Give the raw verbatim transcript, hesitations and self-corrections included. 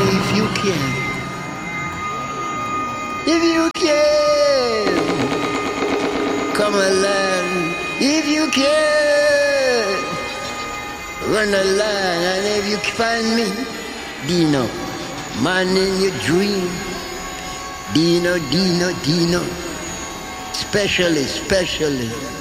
if you can. If you can, come along. If you can, run along. And if you find me, Dino, man in your dream. Dino, Dino, Dino. Specially, specially.